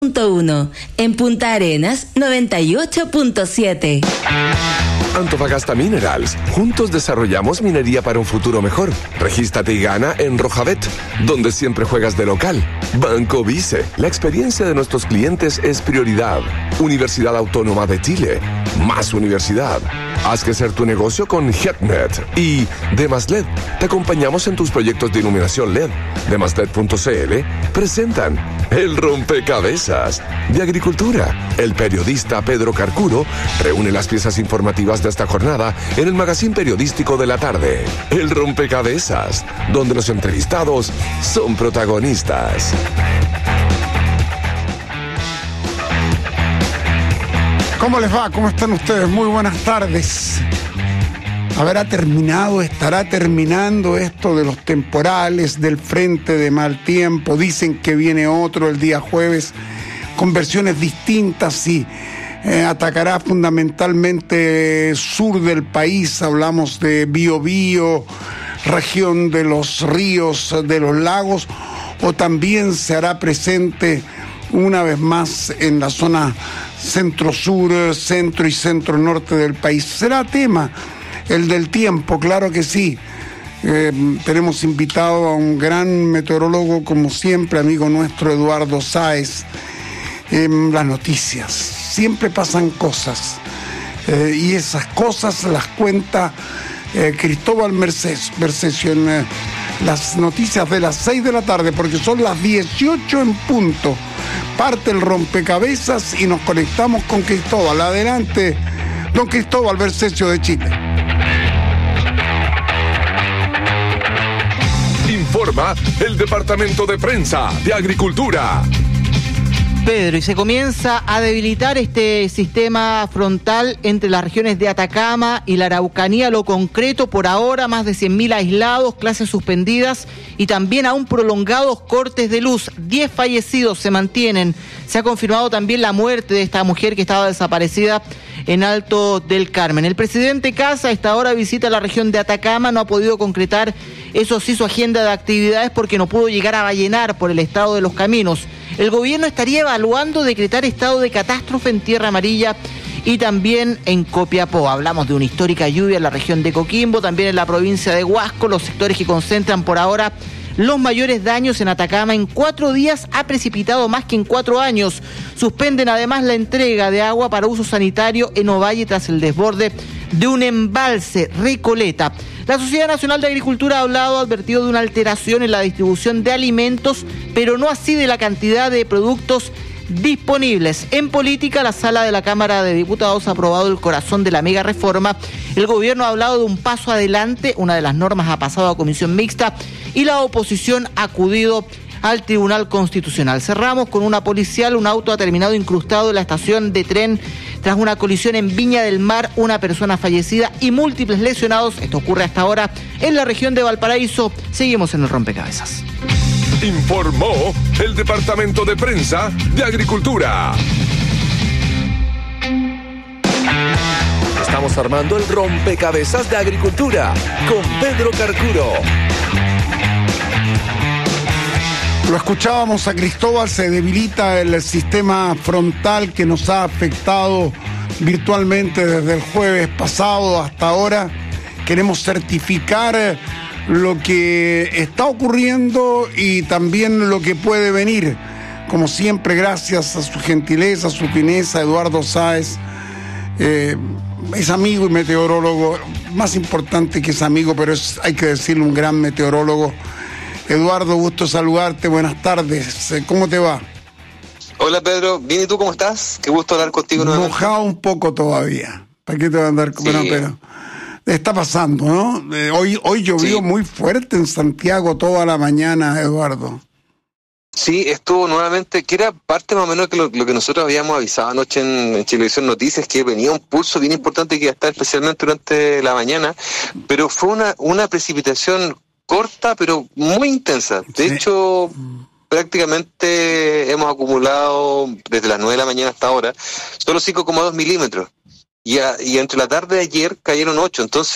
1, en Punta Arenas 98.7. Antofagasta Minerals. Juntos desarrollamos minería para un futuro mejor. Regístrate y gana en Rojabet, donde siempre juegas de local. Banco Vice. La experiencia de nuestros clientes es prioridad. Universidad Autónoma de Chile. Más universidad. Haz crecer tu negocio con HETNET y DemasLed. Te acompañamos en tus proyectos de iluminación LED. DemasLed.cl presentan El Rompecabezas de Agricultura. El periodista Pedro Carcuro reúne las piezas informativas de esta jornada en el magazín periodístico de la tarde. El Rompecabezas, donde los entrevistados son protagonistas. ¿Cómo les va? ¿Cómo están ustedes? Muy buenas tardes. Estará terminando esto de los temporales, del frente de mal tiempo. Dicen que viene otro el día jueves con versiones distintas y atacará fundamentalmente sur del país. Hablamos de Biobío, región de los ríos, de los lagos, o también se hará presente una vez más en la zona centro-sur, centro y centro-norte del país. Será tema el del tiempo, claro que sí. Tenemos invitado a un gran meteorólogo, como siempre, amigo nuestro, Eduardo Sáez. Las noticias, siempre pasan cosas, y esas cosas las cuenta Cristóbal Mercesio en las noticias de las 6 de la tarde, porque son las 18 en punto. Parte el rompecabezas y nos conectamos con Cristóbal. Adelante, don Cristóbal Mercesio de Chile. Informa el Departamento de Prensa de Agricultura. Pedro, y se comienza a debilitar este sistema frontal entre las regiones de Atacama y la Araucanía. Lo concreto, por ahora, más de 100.000 aislados, clases suspendidas y también aún prolongados cortes de luz. 10 fallecidos se mantienen. Se ha confirmado también la muerte de esta mujer que estaba desaparecida en Alto del Carmen. El presidente Kast a esta hora visita la región de Atacama. No ha podido concretar, eso sí, su agenda de actividades porque no pudo llegar a Vallenar por el estado de los caminos. El gobierno estaría evaluando decretar estado de catástrofe en Tierra Amarilla y también en Copiapó. Hablamos de una histórica lluvia en la región de Coquimbo, también en la provincia de Huasco, los sectores que concentran por ahora los mayores daños. En Atacama en 4 días ha precipitado más que en 4 años. Suspenden además la entrega de agua para uso sanitario en Ovalle tras el desborde de un embalse, Recoleta. La Sociedad Nacional de Agricultura ha advertido de una alteración en la distribución de alimentos, pero no así de la cantidad de productos disponibles. En política, la sala de la Cámara de Diputados ha aprobado el corazón de la mega reforma. El gobierno ha hablado de un paso adelante, una de las normas ha pasado a comisión mixta y la oposición ha acudido al Tribunal Constitucional. Cerramos con una policial. Un auto ha terminado incrustado en la estación de tren tras una colisión en Viña del Mar, una persona fallecida y múltiples lesionados. Esto ocurre hasta ahora en la región de Valparaíso. Seguimos en el rompecabezas. Informó el Departamento de Prensa de Agricultura. Estamos armando el rompecabezas de Agricultura con Pedro Carcuro. Lo escuchábamos a Cristóbal. Se debilita el sistema frontal que nos ha afectado virtualmente desde el jueves pasado hasta ahora. Queremos certificar lo que está ocurriendo y también lo que puede venir. Como siempre, gracias a su gentileza, a su fineza, Eduardo Sáez. Es amigo y meteorólogo, más importante que es amigo, pero hay que decirle, un gran meteorólogo. Eduardo, gusto saludarte, buenas tardes. ¿Cómo te va? Hola Pedro, bien, ¿y tú cómo estás? Qué gusto hablar contigo nuevamente. Mojado un poco todavía. ¿Para qué te va a andar? Sí. Bueno, pero está pasando, ¿no? Hoy llovió muy fuerte en Santiago toda la mañana, Eduardo. Sí, estuvo nuevamente, que era parte más o menos de lo que nosotros habíamos avisado anoche en Chilevisión Noticias, que venía un pulso bien importante que iba a estar especialmente durante la mañana, pero fue una precipitación corta, pero muy intensa. De hecho, prácticamente hemos acumulado desde las 9 de la mañana hasta ahora solo 5,2 milímetros. Y entre la tarde de ayer cayeron 8. Entonces,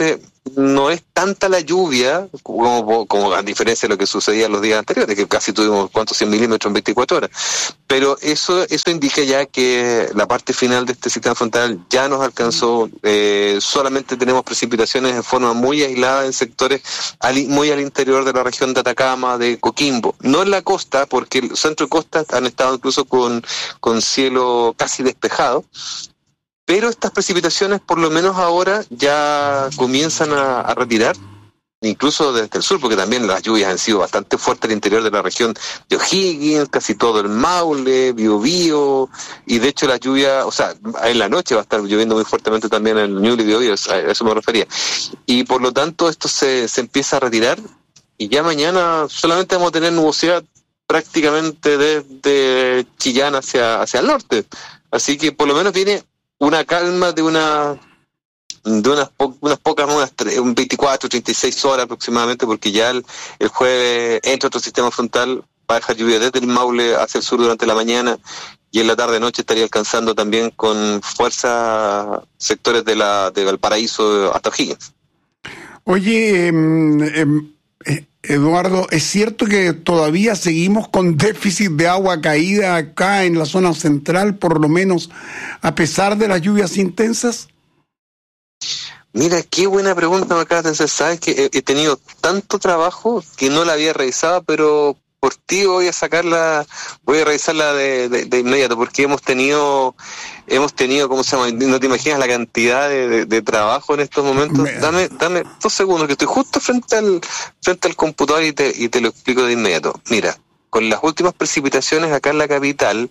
no es tanta la lluvia como a diferencia de lo que sucedía los días anteriores, que casi tuvimos 100 milímetros en 24 horas. Pero eso indica ya que la parte final de este sistema frontal ya nos alcanzó. Solamente tenemos precipitaciones de forma muy aislada en sectores muy al interior de la región de Atacama, de Coquimbo. No en la costa, porque el centro y costa han estado incluso con cielo casi despejado. Pero estas precipitaciones, por lo menos ahora, ya comienzan a retirar, incluso desde el sur, porque también las lluvias han sido bastante fuertes al interior de la región de O'Higgins, casi todo el Maule, Biobío, y de hecho la lluvia, o sea, en la noche va a estar lloviendo muy fuertemente también en el Ñuble y Biobío, a eso me refería. Y por lo tanto esto se empieza a retirar, y ya mañana solamente vamos a tener nubosidad prácticamente desde Chillán hacia el norte. Así que por lo menos viene una calma de unas pocas, 24, 36 horas aproximadamente, porque ya el jueves entra otro sistema frontal, va a dejar lluvia desde el Maule hacia el sur durante la mañana, y en la tarde-noche estaría alcanzando también con fuerza sectores de Valparaíso hasta O'Higgins. Oye, Eduardo, ¿es cierto que todavía seguimos con déficit de agua caída acá en la zona central, por lo menos a pesar de las lluvias intensas? Mira, qué buena pregunta me acabas de hacer. Sabes que he tenido tanto trabajo que no la había revisado, pero por ti voy a revisarla de inmediato, porque hemos tenido, ¿cómo se llama? No te imaginas la cantidad de trabajo en estos momentos. Dame 2 segundos, que estoy justo frente al computador y te lo explico de inmediato. Mira, con las últimas precipitaciones acá en la capital,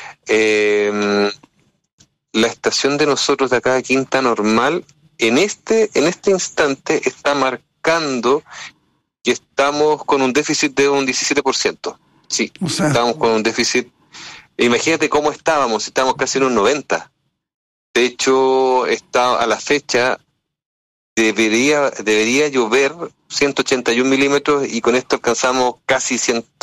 la estación de nosotros de acá de Quinta Normal, en este instante está marcando que estamos con un déficit de un 17%. Sí, o sea, estamos con un déficit. Imagínate cómo estábamos casi en un 90%. De hecho, a la fecha debería llover 181 milímetros y con esto alcanzamos casi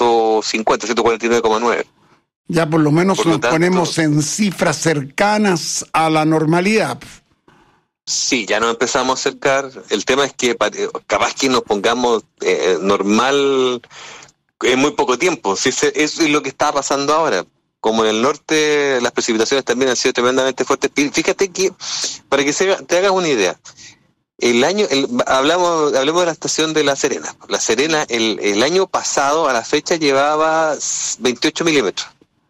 149,9. Ya por lo menos nos ponemos en cifras cercanas a la normalidad. Sí, ya nos empezamos a acercar. El tema es que capaz que nos pongamos normal en muy poco tiempo. Sí, eso es lo que está pasando ahora. Como en el norte las precipitaciones también han sido tremendamente fuertes. Fíjate que, para que te hagas una idea, hablemos de la estación de La Serena. La Serena el año pasado a la fecha llevaba 28 milímetros.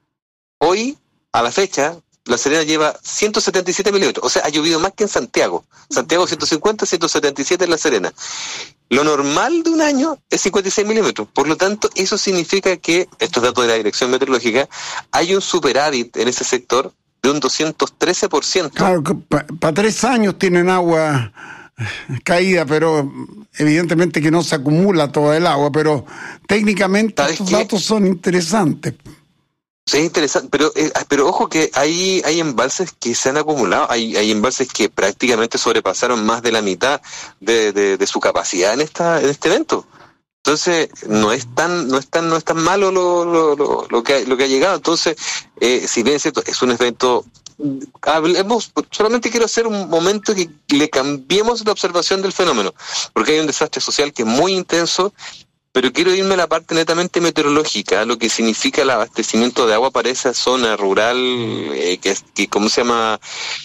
Hoy, a la fecha, La Serena lleva 177 milímetros, o sea, ha llovido más que en Santiago. Santiago 150, 177 en La Serena. Lo normal de un año es 56 milímetros. Por lo tanto, eso significa que, estos datos de la Dirección Meteorológica, hay un superávit en ese sector de un 213%. Claro, para 3 años tienen agua caída, pero evidentemente que no se acumula toda el agua, pero técnicamente estos datos son interesantes. Sí, es interesante, pero ojo que hay embalses que se han acumulado, hay embalses que prácticamente sobrepasaron más de la mitad de su capacidad en este evento. Entonces no es tan malo lo que ha llegado. Entonces, si bien es cierto, es un evento. Solamente quiero hacer un momento que le cambiemos la observación del fenómeno, porque hay un desastre social que es muy intenso. Pero quiero irme a la parte netamente meteorológica, lo que significa el abastecimiento de agua para esa zona rural que ¿cómo se llama?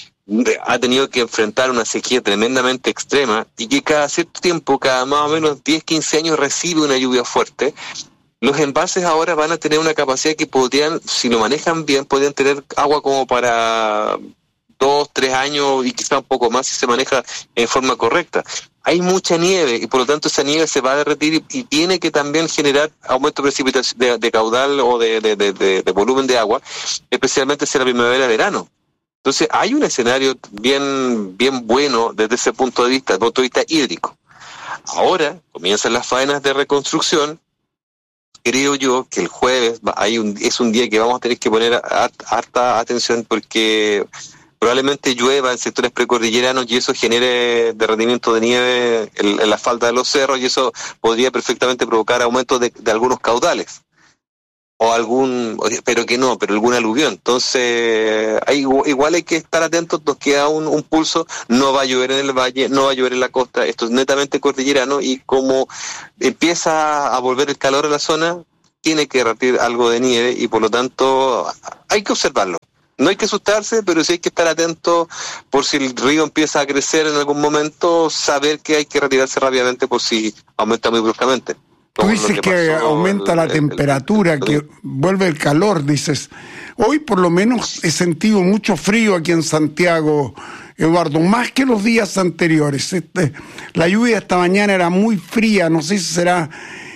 Ha tenido que enfrentar una sequía tremendamente extrema y que cada cierto tiempo, cada más o menos 10, 15 años recibe una lluvia fuerte. Los embalses ahora van a tener una capacidad que podrían, si lo manejan bien, podrían tener agua como para 2, 3 años y quizá un poco más si se maneja en forma correcta. Hay mucha nieve y por lo tanto esa nieve se va a derretir y tiene que también generar aumento de precipitación de caudal o de volumen de agua, especialmente hacia la primavera-verano. Entonces hay un escenario bien bueno desde ese punto de vista hídrico. Ahora comienzan las faenas de reconstrucción. Creo yo que el jueves es un día que vamos a tener que poner harta atención porque probablemente llueva en sectores precordilleranos y eso genere derretimiento de nieve en la falda de los cerros y eso podría perfectamente provocar aumento de algunos caudales. o algún aluvión. Entonces, igual hay que estar atentos, nos queda un pulso, no va a llover en el valle, no va a llover en la costa, esto es netamente cordillerano, y como empieza a volver el calor a la zona, tiene que derretir algo de nieve, y por lo tanto hay que observarlo. No hay que asustarse, pero sí hay que estar atento por si el río empieza a crecer en algún momento, saber que hay que retirarse rápidamente por si aumenta muy bruscamente. Tú dices que aumenta la temperatura, que vuelve el calor, dices. Hoy por lo menos he sentido mucho frío aquí en Santiago, Eduardo, más que los días anteriores. La lluvia esta mañana era muy fría, no sé si será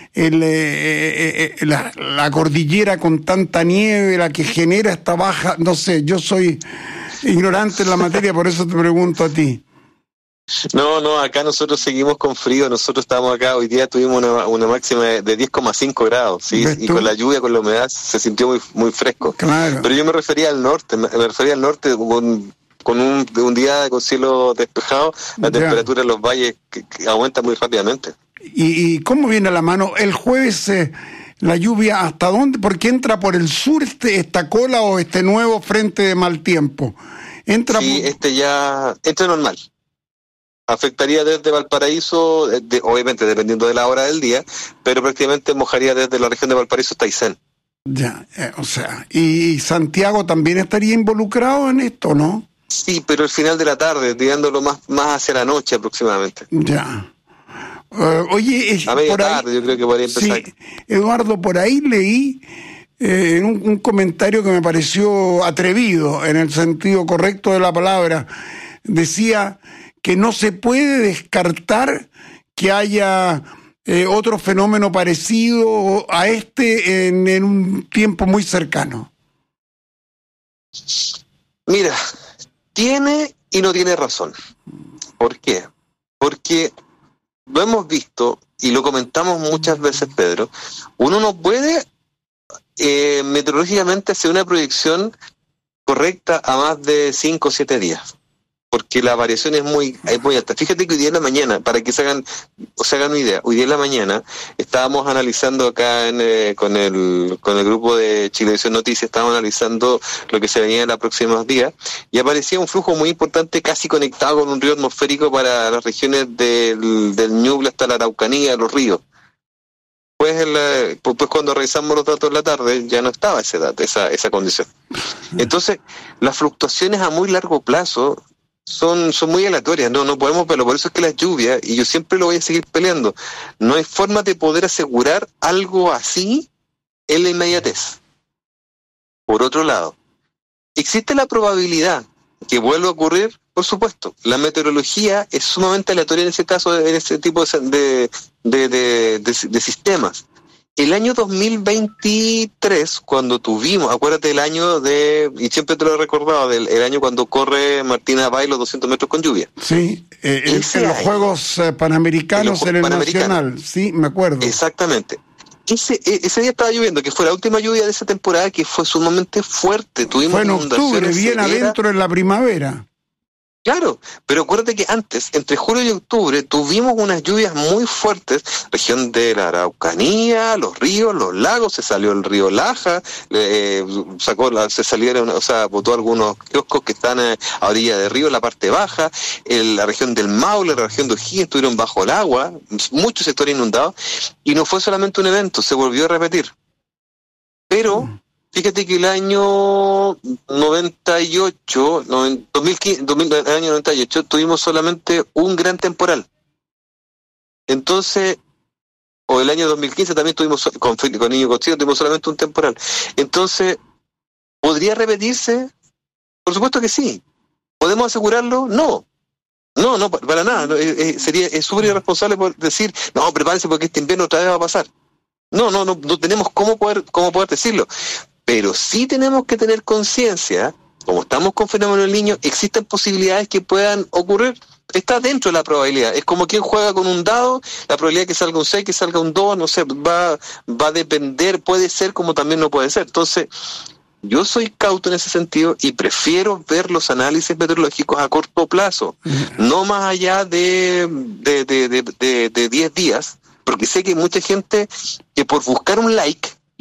la cordillera con tanta nieve la que genera esta baja, no sé, yo soy ignorante en la materia, por eso te pregunto a ti. No, acá nosotros seguimos con frío. Nosotros estamos acá, hoy día tuvimos una máxima de 10,5 grados, ¿sí? Y con la lluvia, con la humedad, se sintió muy, muy fresco. Claro. Pero yo me refería al norte, con un día con cielo despejado, la temperatura en los valles que aumenta muy rápidamente. ¿Y cómo viene a la mano? El jueves la lluvia, ¿hasta dónde? Porque entra por el sur esta cola o este nuevo frente de mal tiempo. Sí, entra normal. Afectaría desde Valparaíso, obviamente dependiendo de la hora del día, pero prácticamente mojaría desde la región de Valparaíso hasta Aysén. Ya, o sea, ¿y Santiago también estaría involucrado en esto, no? Sí, pero al final de la tarde, tirándolo más hacia la noche aproximadamente. Ya. Oye, a media tarde yo creo que podría empezar. Sí, Eduardo, por ahí leí en un comentario que me pareció atrevido, en el sentido correcto de la palabra. Decía que no se puede descartar que haya otro fenómeno parecido a este en un tiempo muy cercano. Mira, tiene y no tiene razón. ¿Por qué? Porque lo hemos visto y lo comentamos muchas veces, Pedro. Uno no puede meteorológicamente hacer una proyección correcta a más de 5 o 7 días, porque la variación es muy alta. Fíjate que hoy día en la mañana, para que se hagan una idea, hoy día en la mañana estábamos analizando acá con el grupo de Chilevisión Noticias, estábamos analizando lo que se venía en los próximos días, y aparecía un flujo muy importante, casi conectado con un río atmosférico para las regiones del Ñuble hasta la Araucanía, los ríos. Pues cuando revisamos los datos en la tarde ya no estaba esa condición. Entonces, las fluctuaciones a muy largo plazo son muy aleatorias, no podemos verlo. Por eso es que las lluvias, y yo siempre lo voy a seguir peleando, no hay forma de poder asegurar algo así en la inmediatez. Por otro lado, ¿existe la probabilidad que vuelva a ocurrir? Por supuesto, la meteorología es sumamente aleatoria en ese caso, en ese tipo de sistemas. El año 2023, cuando tuvimos, acuérdate del año y siempre te lo he recordado, el año cuando corre Martina Bay los 200 metros con lluvia. Sí, en los Juegos Panamericanos en el Nacional, sí, me acuerdo. Exactamente. Ese día estaba lloviendo, que fue la última lluvia de esa temporada, que fue sumamente fuerte. Tuvimos fue en octubre, bien adentro en la primavera. Claro, pero acuérdate que antes, entre julio y octubre, tuvimos unas lluvias muy fuertes, región de la Araucanía, los ríos, los lagos, se salió el río Laja, botó algunos kioscos que están a orilla del río, la parte baja, la región del Maule, la región de O'Higgins estuvieron bajo el agua, muchos sectores inundados, y no fue solamente un evento, se volvió a repetir. Pero fíjate que el año 98, el año 98, tuvimos solamente un gran temporal. Entonces, o el año 2015 también tuvimos, con Niño Cochino, tuvimos solamente un temporal. Entonces, ¿podría repetirse? Por supuesto que sí. ¿Podemos asegurarlo? No, para nada. Es súper irresponsable por decir, no, prepárense porque este invierno otra vez va a pasar. No tenemos cómo poder decirlo. Pero sí tenemos que tener conciencia, como estamos con fenómeno del Niño, existen posibilidades que puedan ocurrir. Está dentro de la probabilidad. Es como quien juega con un dado, la probabilidad que salga un 6, que salga un 2, no sé, va a depender, puede ser como también no puede ser. Entonces, yo soy cauto en ese sentido y prefiero ver los análisis meteorológicos a corto plazo, no más allá de 10 días, porque sé que hay mucha gente que por buscar un like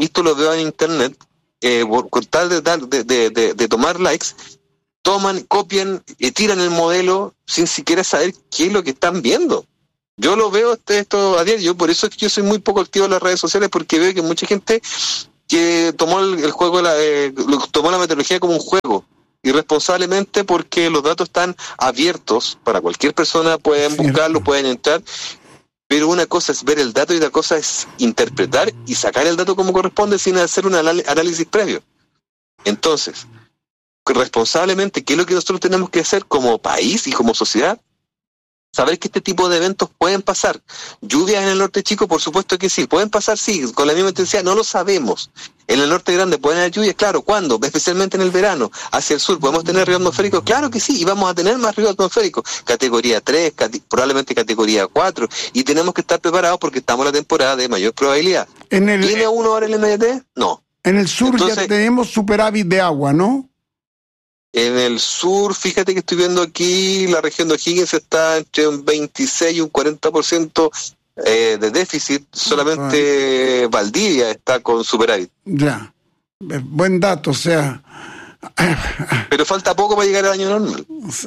y esto lo veo en internet, con tal de tomar likes, toman, copian y tiran el modelo sin siquiera saber qué es lo que están viendo. Yo lo veo esto a diario, por eso es que yo soy muy poco activo en las redes sociales, porque veo que mucha gente que tomó el juego, tomó la metodología como un juego, irresponsablemente, porque los datos están abiertos para cualquier persona, pueden buscarlo, pueden entrar, pero una cosa es ver el dato y otra cosa es interpretar y sacar el dato como corresponde sin hacer un análisis previo. Entonces, responsablemente, ¿qué es lo que nosotros tenemos que hacer como país y como sociedad? Saber que este tipo de eventos pueden pasar. Lluvias en el norte chico, por supuesto que sí. Pueden pasar, sí, con la misma intensidad, no lo sabemos. En el norte grande pueden haber lluvias, claro. ¿Cuándo? Especialmente en el verano. Hacia el sur, ¿podemos tener ríos atmosféricos? Claro que sí, y vamos a tener más ríos atmosféricos. Categoría 3, probablemente categoría 4. Y tenemos que estar preparados porque estamos en la temporada de mayor probabilidad. ¿Tiene uno ahora el MDT? No. En el sur ya tenemos superávit de agua, ¿no? En el sur, fíjate que estoy viendo aquí, la región de O'Higgins está entre un 26 y un 40% de déficit, solamente Valdivia está con superávit. Ya, buen dato, o sea... Pero falta poco para llegar al año normal.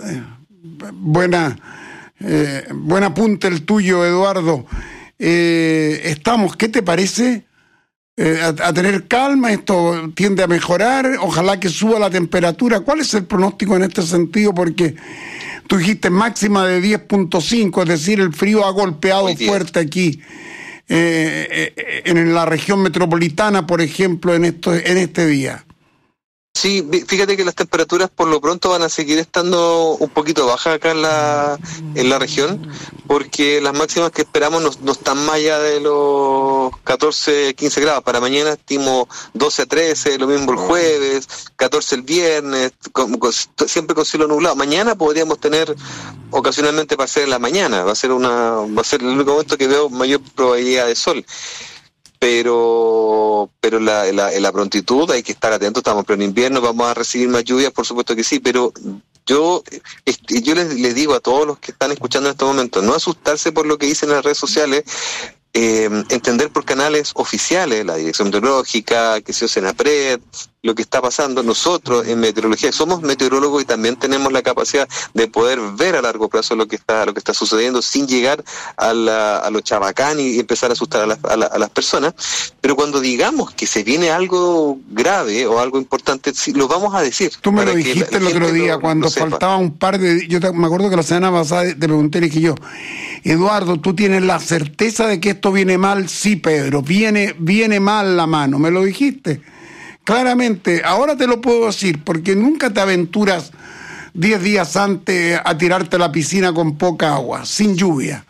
Buen apunte el tuyo, Eduardo. ¿Qué te parece? A tener calma, esto tiende a mejorar, ojalá que suba la temperatura. ¿Cuál es el pronóstico en este sentido? Porque tú dijiste máxima de 10.5, es decir, el frío ha golpeado fuerte aquí, en la región metropolitana, por ejemplo, en este día. Sí, fíjate que las temperaturas por lo pronto van a seguir estando un poquito bajas acá en la región, porque las máximas que esperamos no están más allá de los 14, 15 grados. Para mañana estimo 12 a 13, lo mismo el jueves, 14 el viernes, siempre con cielo nublado. Mañana podríamos tener ocasionalmente para ser en la mañana, va a ser el único momento que veo mayor probabilidad de sol. Pero la prontitud hay que estar atentos, estamos en invierno, vamos a recibir más lluvias, por supuesto que sí, pero yo les digo a todos los que están escuchando en este momento, no asustarse por lo que dicen en las redes sociales, entender por canales oficiales, la Dirección Meteorológica, que se Senapred, lo que está pasando. Nosotros en meteorología somos meteorólogos y también tenemos la capacidad de poder ver a largo plazo lo que está sucediendo sin llegar a lo chabacán y empezar a asustar a las personas. Pero cuando digamos que se viene algo grave o algo importante, sí, lo vamos a decir. Tú me lo dijiste el otro día cuando faltaba un par de... me acuerdo que la semana pasada te pregunté, le dije yo, Eduardo, ¿tú tienes la certeza de que esto viene mal? Sí, Pedro, viene mal la mano, me lo dijiste. Claramente, ahora te lo puedo decir, porque nunca te aventuras 10 días antes a tirarte a la piscina con poca agua, sin lluvia.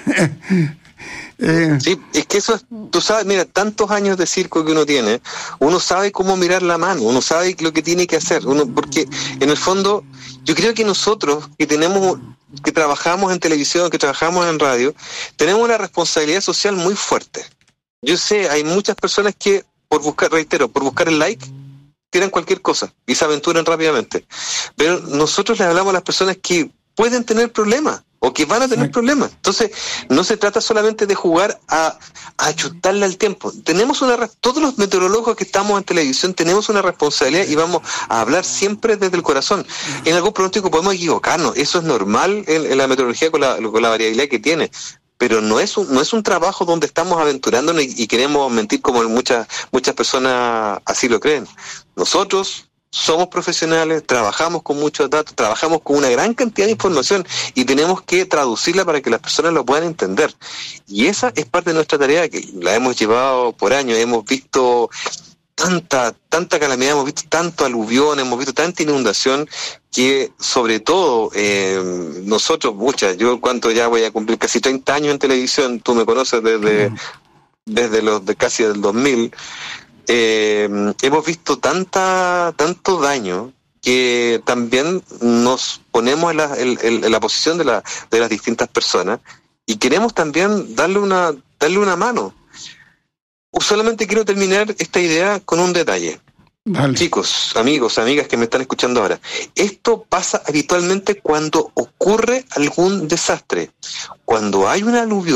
Sí, es que eso es, tú sabes, mira, tantos años de circo que uno tiene, uno sabe cómo mirar la mano, uno sabe lo que tiene que hacer, porque en el fondo, yo creo que nosotros que trabajamos en televisión, que trabajamos en radio, tenemos una responsabilidad social muy fuerte. Yo sé, hay muchas personas que por buscar el like, tiran cualquier cosa y se aventuran rápidamente. Pero nosotros les hablamos a las personas que pueden tener problemas o que van a tener problemas. Entonces, no se trata solamente de jugar a chutarle al tiempo. Todos los meteorólogos que estamos en televisión tenemos una responsabilidad y vamos a hablar siempre desde el corazón. En algún pronóstico podemos equivocarnos, eso es normal en la meteorología con la variabilidad que tiene. Pero no es un trabajo donde estamos aventurándonos y queremos mentir como muchas personas así lo creen. Nosotros somos profesionales, trabajamos con muchos datos, trabajamos con una gran cantidad de información y tenemos que traducirla para que las personas lo puedan entender. Y esa es parte de nuestra tarea, que la hemos llevado por años, hemos visto tanta calamidad, hemos visto tanto aluvión, hemos visto tanta inundación, que sobre todo nosotros, yo cuánto ya voy a cumplir casi 30 años en televisión, tú me conoces desde los de casi del 2000, hemos visto tanto daño que también nos ponemos en la posición de las distintas personas y queremos también darle una mano. Solamente quiero terminar esta idea con un detalle. Dale. Chicos, amigos, amigas que me están escuchando ahora, esto pasa habitualmente cuando ocurre algún desastre. Cuando hay un aluvión,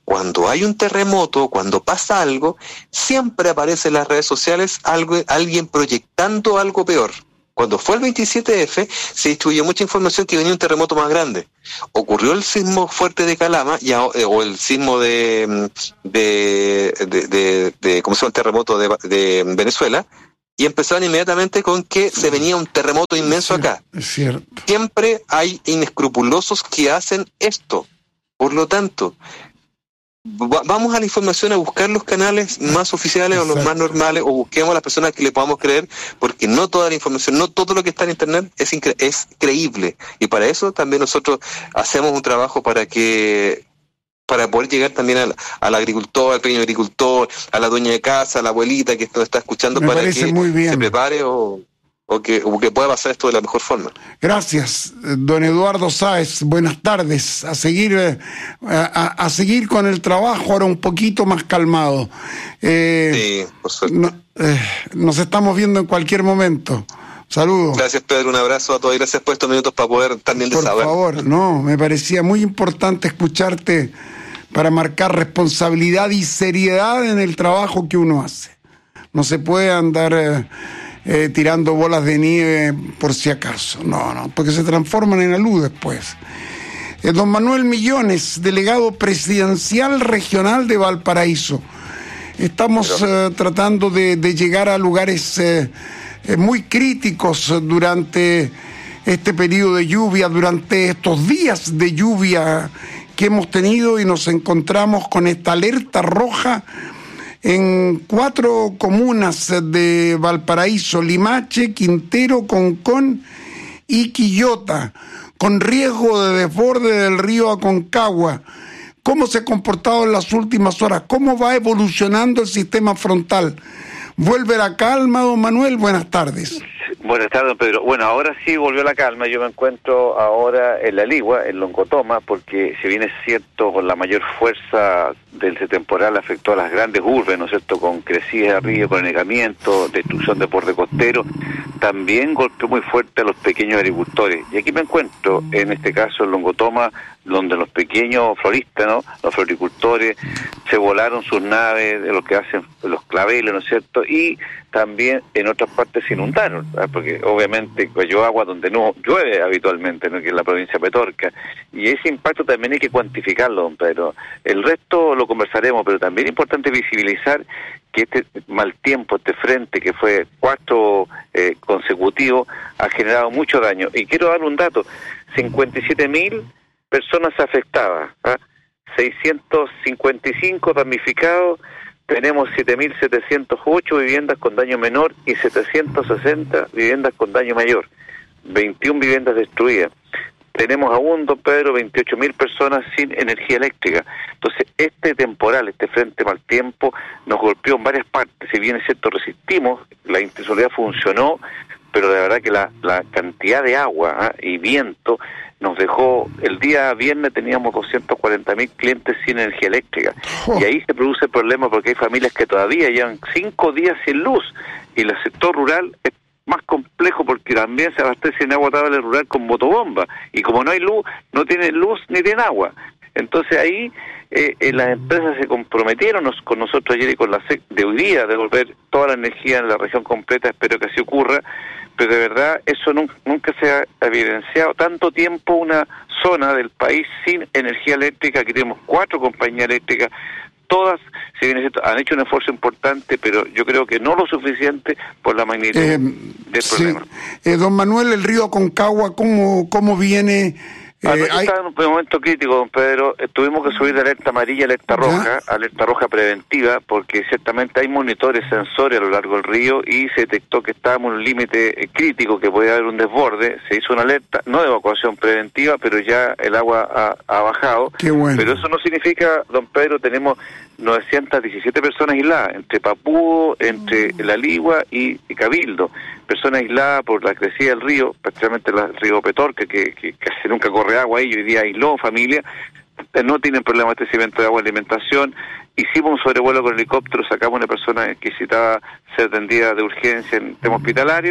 cuando hay un terremoto, cuando pasa algo, siempre aparece en las redes sociales alguien proyectando algo peor. Cuando fue el 27F, se distribuyó mucha información que venía un terremoto más grande. Ocurrió el sismo fuerte de Calama o el sismo de ¿cómo se llama? El terremoto de Venezuela, y empezaron inmediatamente con que se venía un terremoto inmenso acá. Es cierto. Siempre hay inescrupulosos que hacen esto. Por lo tanto, vamos a la información a buscar los canales más oficiales. Exacto. O los más normales, o busquemos a las personas que le podamos creer, porque no toda la información, no todo lo que está en internet es creíble, y para eso también nosotros hacemos un trabajo para poder llegar también al agricultor, al pequeño agricultor, a la dueña de casa, a la abuelita que nos está escuchando, para que se prepare o que pueda pasar esto de la mejor forma. Gracias, don Eduardo Sáez. Buenas tardes. A seguir con el trabajo, ahora un poquito más calmado. Sí, por suerte. Nos estamos viendo en cualquier momento. Saludos. Gracias, Pedro, un abrazo a todos y gracias por estos minutos para poder también desahogar. Por favor, me parecía muy importante escucharte para marcar responsabilidad y seriedad en el trabajo que uno hace. No se puede andar tirando bolas de nieve por si acaso. No, porque se transforman en alud después. Don Manuel Millones, delegado presidencial regional de Valparaíso. Estamos tratando de llegar a lugares muy críticos durante este periodo de lluvia, durante estos días de lluvia que hemos tenido, y nos encontramos con esta alerta roja en 4 comunas de Valparaíso: Limache, Quintero, Concón y Quillota, con riesgo de desborde del río Aconcagua. ¿Cómo se ha comportado en las últimas horas? ¿Cómo va evolucionando el sistema frontal? ¿Vuelve la calma, don Manuel? Buenas tardes. Buenas tardes, don Pedro. Bueno, ahora sí volvió la calma. Yo me encuentro ahora en La Ligua, en Longotoma, porque si bien es cierto, con la mayor fuerza del temporal afectó a las grandes urbes, ¿no es cierto?, con crecidas de río, con anegamiento, destrucción de borde costero, también golpeó muy fuerte a los pequeños agricultores. Y aquí me encuentro, en este caso en Longotoma, donde los pequeños floristas, ¿no?, los floricultores, se volaron sus naves, de lo que hacen los claveles, ¿no es cierto?, y también en otras partes se inundaron, ¿verdad?, porque obviamente cayó agua donde no llueve habitualmente, ¿no?, que es la provincia de Petorca, y ese impacto también hay que cuantificarlo, don Pedro. El resto lo conversaremos, pero también es importante visibilizar que este mal tiempo, este frente que fue 4 consecutivos, ha generado mucho daño. Y quiero dar un dato: 57.000 personas afectadas, 655 damnificados, tenemos 7.708 viviendas con daño menor y 760 viviendas con daño mayor, 21 viviendas destruidas. Tenemos aún, don Pedro, 28.000 personas sin energía eléctrica. Entonces, este temporal, este frente mal tiempo, nos golpeó en varias partes. Si bien es cierto, resistimos, la intencionalidad funcionó, pero de verdad que la cantidad de agua y viento nos dejó. El día viernes teníamos 240.000 clientes sin energía eléctrica. Y ahí se produce el problema, porque hay familias que todavía llevan 5 días sin luz, y el sector rural es más complejo porque también se abastece en agua potable rural con motobomba, y como no hay luz, no tienen luz ni tienen agua. Entonces ahí las empresas se comprometieron con nosotros ayer y con la SEC de hoy día devolver toda la energía en la región completa. Espero que así ocurra, pero de verdad eso nunca se ha evidenciado tanto tiempo una zona del país sin energía eléctrica. Aquí tenemos 4 compañías eléctricas, todas, si bien es cierto, han hecho un esfuerzo importante, pero yo creo que no lo suficiente por la magnitud del problema. Don Manuel, el río Aconcagua, ¿cómo viene? Está en un momento crítico, don Pedro. Tuvimos que subir de alerta amarilla a alerta roja preventiva, porque ciertamente hay monitores, sensores a lo largo del río, y se detectó que estábamos en un límite crítico, que podía haber un desborde. Se hizo una alerta, no de evacuación preventiva, pero ya el agua ha bajado. Qué bueno. Pero eso no significa, don Pedro, tenemos 917 personas aisladas, entre Papudo, entre La Ligua y Cabildo. Personas aisladas por la crecida del río, particularmente el río Petorca, que casi nunca corre agua ahí, y hoy día aisló familia. No tienen problema de abastecimiento de agua y alimentación. Hicimos un sobrevuelo con helicóptero, sacamos una persona que necesitaba ser atendida de urgencia en tema hospitalario,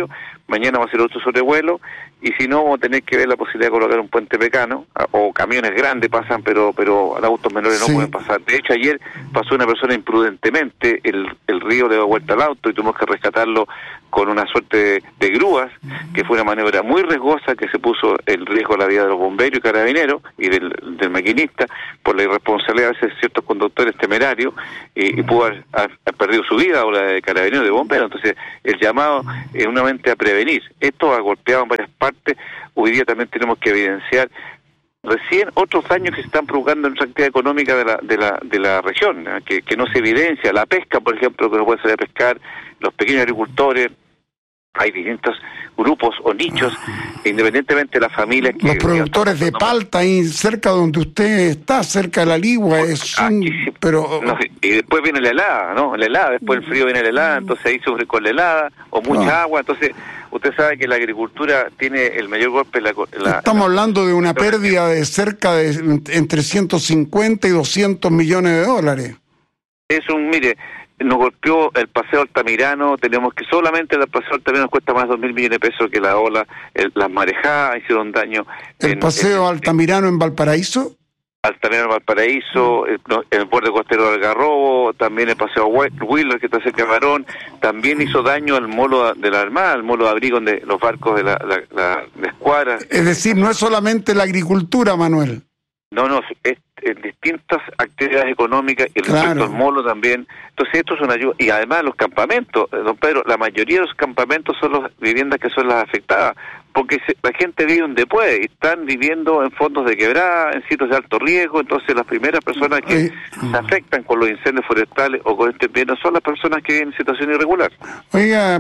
mañana va a ser otro sobrevuelo, y si no, vamos a tener que ver la posibilidad de colocar un puente mecano, o camiones grandes pasan, pero autos menores no pueden pasar. De hecho, ayer pasó una persona imprudentemente, el río le dio vuelta al auto y tuvimos que rescatarlo con una suerte de grúas, que fue una maniobra muy riesgosa, que se puso en riesgo la vida de los bomberos y carabineros y del maquinista por la irresponsabilidad de ciertos conductores temerarios, y pudo haber perdido su vida, o la de carabineros, de bomberos. Entonces el llamado es nuevamente a prevenir. Esto ha golpeado en varias partes. Hoy día también tenemos que evidenciar recién otros daños que se están provocando en nuestra actividad económica de la región, ¿no? que no se evidencia. La pesca, por ejemplo, que no pueden salir a pescar, los pequeños agricultores. Hay distintos grupos o nichos, independientemente de las familias que... Los productores de palta, ahí cerca donde usted está, cerca de la Ligua, pero... No, y después viene la helada, ¿no? La helada, después el frío viene la helada, entonces ahí sufre con la helada, o mucha agua, entonces usted sabe que la agricultura tiene el mayor golpe... Estamos hablando de una pérdida de cerca de entre 150 y 200 millones de dólares. Mire... Nos golpeó el Paseo Altamirano, tenemos que solamente el Paseo Altamirano nos cuesta más de 2.000 millones de pesos, que la ola, las marejadas hicieron daño. ¿El Paseo Altamirano en Valparaíso? Altamirano en Valparaíso, el borde costero de Algarrobo, también el Paseo Wheeler, que está cerca de Barón, también hizo daño al molo de la Armada, al molo de abrigo donde los barcos de la escuadra. Es decir, no es solamente la agricultura, Manuel. No, es en distintas actividades económicas, y respecto al molo también. Entonces esto es una ayuda. Y además los campamentos, don Pedro, la mayoría de los campamentos son las viviendas que son las afectadas, porque la gente vive donde puede, y están viviendo en fondos de quebrada, en sitios de alto riesgo. Entonces las primeras personas que se afectan con los incendios forestales o con este invierno son las personas que viven en situación irregular. Oiga,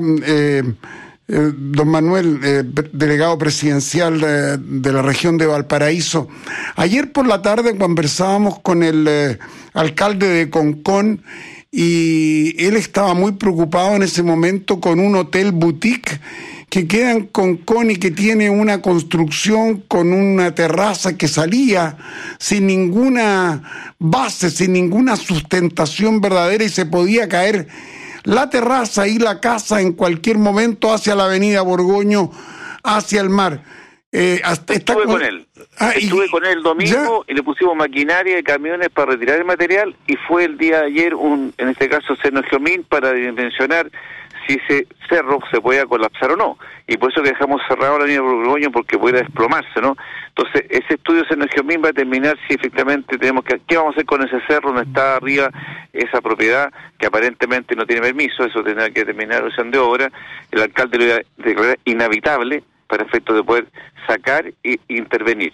don Manuel, delegado presidencial de la región de Valparaíso, ayer por la tarde conversábamos con el alcalde de Concón, y él estaba muy preocupado en ese momento con un hotel boutique que queda en Concón y que tiene una construcción con una terraza que salía sin ninguna base, sin ninguna sustentación verdadera, y se podía caer la terraza y la casa en cualquier momento hacia la avenida Borgoño, hacia el mar. Estuve con él. Estuve con él el domingo, y le pusimos maquinaria y camiones para retirar el material, y fue el día de ayer, en este caso, Cernogiomín, para dimensionar si ese cerro se podía colapsar o no. Y por eso que dejamos cerrado la línea de Borgoño, porque pudiera desplomarse, ¿no? Entonces, ese estudio de Cernogiomín va a determinar si efectivamente qué vamos a hacer con ese cerro donde está arriba esa propiedad, que aparentemente no tiene permiso. Eso tendrá que determinar la opción de obra. El alcalde lo iba a declarar inhabitable para efectos de poder sacar e intervenir.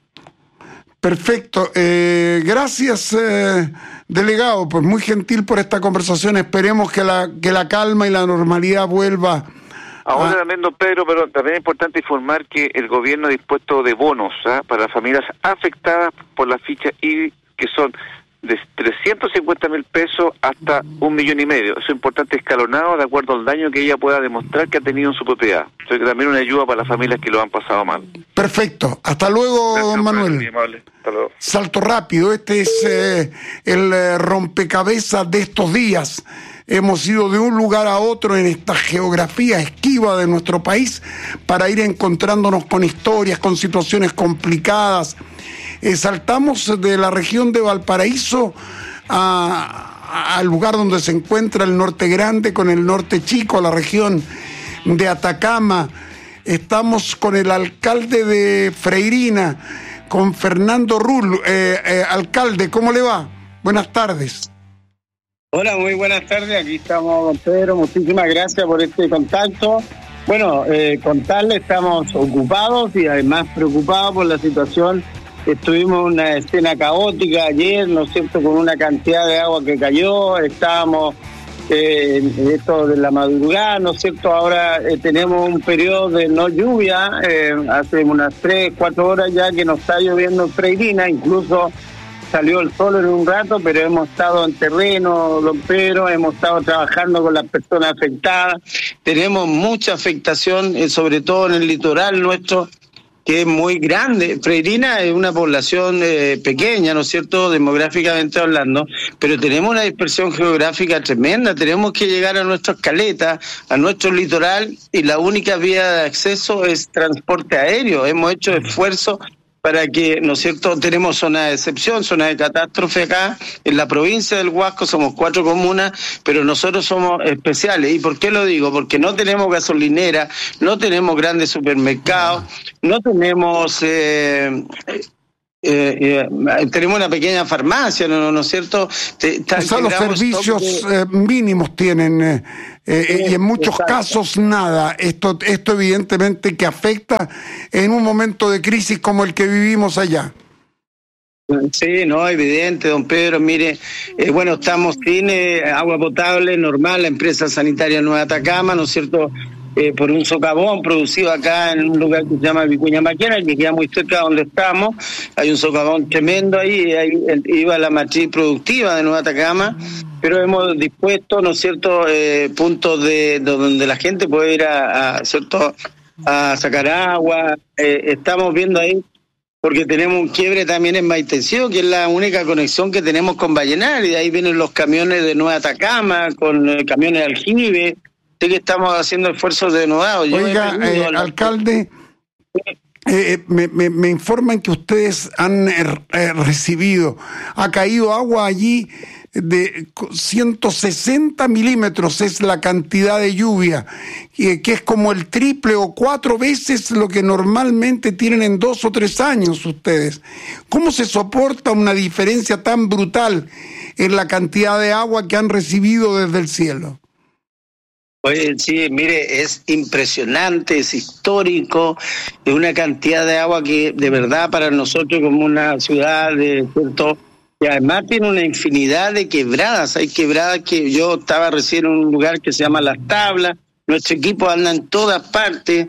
Perfecto. Gracias, delegado, pues muy gentil por esta conversación. Esperemos que la calma y la normalidad vuelva. Ahora también, don Pedro, pero también es importante informar que el gobierno ha dispuesto de bonos para familias afectadas por la ficha IBI, que son de 350.000 pesos hasta 1,5 millones. Eso es importante, escalonado de acuerdo al daño que ella pueda demostrar que ha tenido en su propiedad. Entonces, también una ayuda para las familias que lo han pasado mal. Perfecto. Hasta luego, gracias, don Manuel. Muy amable. Hasta luego. Salto rápido. Este es el rompecabezas de estos días. Hemos ido de un lugar a otro en esta geografía esquiva de nuestro país para ir encontrándonos con historias, con situaciones complicadas. Saltamos de la región de Valparaíso al lugar donde se encuentra el norte grande con el norte chico, la región de Atacama. Estamos con el alcalde de Freirina, con Fernando Rull. Alcalde, ¿cómo le va? Buenas tardes. Hola, muy buenas tardes. Aquí estamos, don Pedro. Muchísimas gracias por este contacto. Bueno, contarle, estamos ocupados y además preocupados por la situación. Estuvimos en una escena caótica ayer, ¿no es cierto?, con una cantidad de agua que cayó. Estábamos en esto de la madrugada, ¿no es cierto? Ahora tenemos un periodo de no lluvia, hace unas 3-4 horas ya que nos está lloviendo en Freirina, incluso salió el sol en un rato, pero hemos estado en terreno, don Pedro, hemos estado trabajando con las personas afectadas. Tenemos mucha afectación, sobre todo en el litoral nuestro, que es muy grande. Freirina es una población pequeña, ¿no es cierto?, demográficamente hablando, pero tenemos una dispersión geográfica tremenda, tenemos que llegar a nuestras caletas, a nuestro litoral, y la única vía de acceso es transporte aéreo. Hemos hecho esfuerzos para que, ¿no es cierto?, tenemos zona de excepción, zona de catástrofe acá, en la provincia del Huasco somos 4 comunas, pero nosotros somos especiales. ¿Y por qué lo digo? Porque no tenemos gasolinera, no tenemos grandes supermercados, no tenemos... tenemos una pequeña farmacia, ¿no es cierto? O sea, los servicios mínimos tienen, y en muchos casos nada. Esto evidentemente que afecta en un momento de crisis como el que vivimos allá. Sí, no, evidente, don Pedro. Mire, bueno, estamos sin agua potable normal, la empresa sanitaria Nueva Atacama, ¿no es cierto?, por un socavón producido acá en un lugar que se llama Vicuña Maquena, que queda muy cerca de donde estamos. Hay un socavón tremendo ahí iba la matriz productiva de Nueva Atacama, pero hemos dispuesto, ¿no es cierto?, puntos de donde la gente puede ir ¿cierto?, a sacar agua. Estamos viendo ahí, porque tenemos un quiebre también en Maitencillo, que es la única conexión que tenemos con Vallenar, y de ahí vienen los camiones de Nueva Atacama, con camiones de aljibe. Sí que estamos haciendo esfuerzos denodados. Oiga, alcalde, me informan que ustedes han recibido, ha caído agua allí de 160 milímetros, es la cantidad de lluvia, que es como el triple o 4 veces lo que normalmente tienen en 2 o 3 años ustedes. ¿Cómo se soporta una diferencia tan brutal en la cantidad de agua que han recibido desde el cielo? Oye, sí, mire, es impresionante, es histórico, es una cantidad de agua que de verdad para nosotros como una ciudad, ¿cierto?, y además tiene una infinidad de quebradas. Hay quebradas que yo estaba recién en un lugar que se llama Las Tablas. Nuestro equipo anda en todas partes,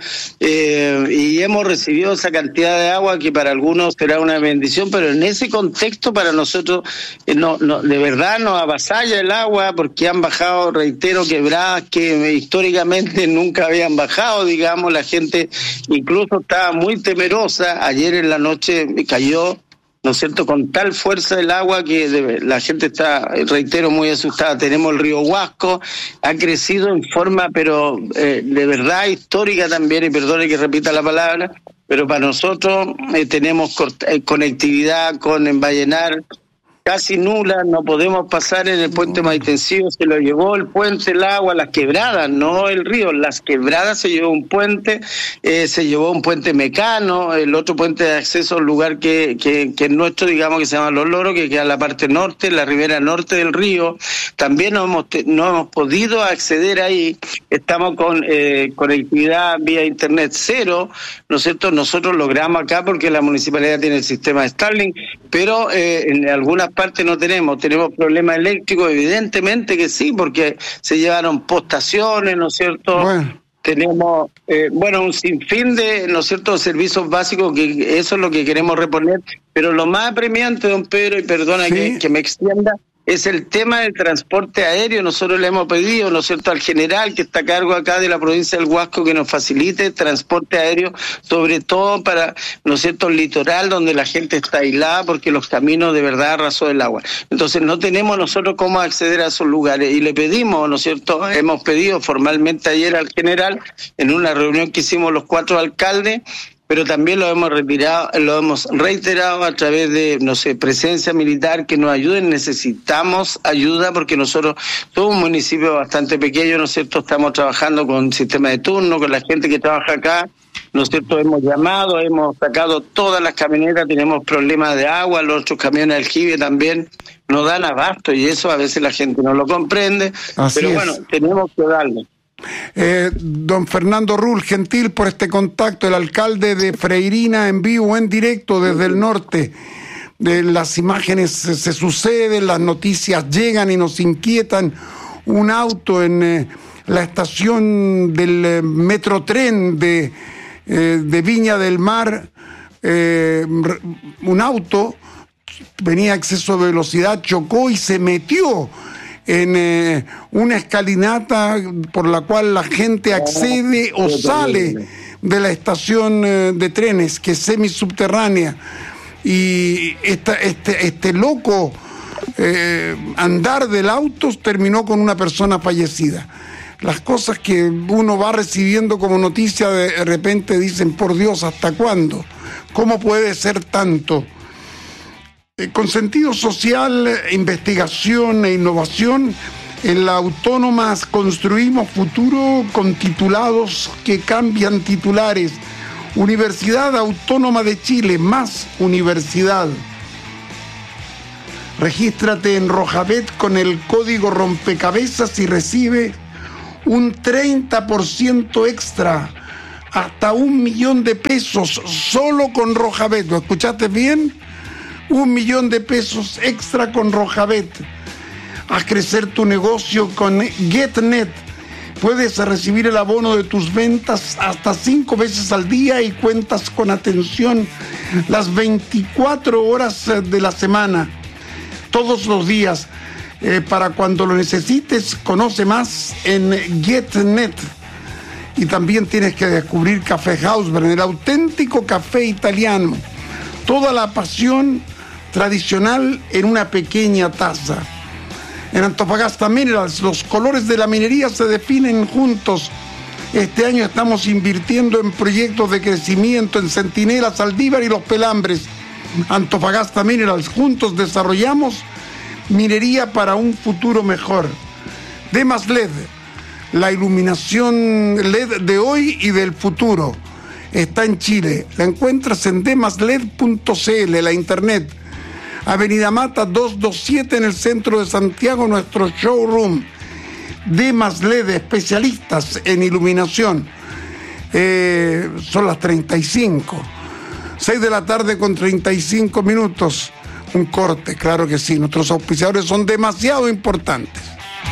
y hemos recibido esa cantidad de agua que para algunos será una bendición, pero en ese contexto para nosotros de verdad nos avasalla el agua, porque han bajado, reitero, quebradas que históricamente nunca habían bajado, digamos. La gente incluso estaba muy temerosa. Ayer en la noche cayó, ¿no es cierto?, con tal fuerza el agua que la gente está, reitero, muy asustada. Tenemos el río Huasco, ha crecido en forma, pero de verdad histórica también, y perdone que repita la palabra, pero para nosotros tenemos conectividad con Vallenar casi nula, no podemos pasar en el puente Maitencillo, se lo llevó el puente, el agua, las quebradas, no el río, las quebradas se llevó un puente, se llevó un puente Mecano, el otro puente de acceso al lugar que es nuestro, digamos, que se llama Los Loros, que queda en la parte norte, la ribera norte del río. También no hemos podido acceder ahí. Estamos con conectividad vía internet cero, ¿no es cierto? Nosotros logramos acá porque la municipalidad tiene el sistema de Starlink, pero en algunas partes no tenemos problemas eléctricos, evidentemente que sí, porque se llevaron postaciones, ¿no es cierto? Bueno. Tenemos, un sinfín de, ¿no es cierto?, servicios básicos, que eso es lo que queremos reponer, pero lo más apremiante, don Pedro, y perdona ¿sí? que me extienda, es el tema del transporte aéreo. Nosotros le hemos pedido, ¿no es cierto?, al general que está a cargo acá de la provincia del Huasco, que nos facilite transporte aéreo, sobre todo para, ¿no es cierto?, el litoral, donde la gente está aislada, porque los caminos de verdad arrasó el agua. Entonces no tenemos nosotros cómo acceder a esos lugares, y le pedimos, ¿no es cierto?, hemos pedido formalmente ayer al general, en una reunión que hicimos los 4 alcaldes, pero también lo hemos reiterado a través de, no sé, presencia militar, que nos ayuden. Necesitamos ayuda porque nosotros somos un municipio bastante pequeño, ¿no es cierto? Estamos trabajando con sistema de turno, con la gente que trabaja acá, ¿no es cierto? Hemos llamado, hemos sacado todas las camionetas, tenemos problemas de agua, los otros camiones de aljibe también no dan abasto, y eso a veces la gente no lo comprende. Así pero bueno, tenemos que darle. Don Fernando Rull, gentil por este contacto, el alcalde de Freirina, en vivo, en directo desde el norte. Las imágenes se suceden, las noticias llegan y nos inquietan. Un auto en la estación del Metrotren de Viña del Mar, un auto venía a exceso de velocidad, chocó y se metió en una escalinata por la cual la gente accede o sale de la estación de trenes, que es semisubterránea. Y este loco andar del auto terminó con una persona fallecida. Las cosas que uno va recibiendo como noticia de repente dicen, por Dios, ¿hasta cuándo? ¿Cómo puede ser tanto? Con sentido social, investigación e innovación, en la Autónoma construimos futuro con titulados que cambian titulares. Universidad Autónoma de Chile, más universidad. Regístrate en Rojabet con el código rompecabezas y recibe un 30% extra, hasta 1 millón de pesos, solo con Rojabet. ¿Lo escuchaste bien? 1 millón de pesos extra con Rojabet. Haz crecer tu negocio con GetNet. Puedes recibir el abono de tus ventas hasta 5 veces al día y cuentas con atención las 24 horas de la semana, todos los días. Para cuando lo necesites, conoce más en GetNet. Y también tienes que descubrir Café Hausberg, el auténtico café italiano. Toda la pasión tradicional en una pequeña taza. En Antofagasta Minerals, los colores de la minería se definen juntos. Este año estamos invirtiendo en proyectos de crecimiento en Centinela, Saldívar y Los Pelambres. Antofagasta Minerals, juntos desarrollamos minería para un futuro mejor. Demas LED, la iluminación LED de hoy y del futuro. Está en Chile. La encuentras en demasled.cl, la internet. Avenida Mata 227 en el centro de Santiago, nuestro showroom. Demas LED, especialistas en iluminación. Son las 35. 6 de la tarde con 35 minutos. Un corte, claro que sí. Nuestros auspiciadores son demasiado importantes.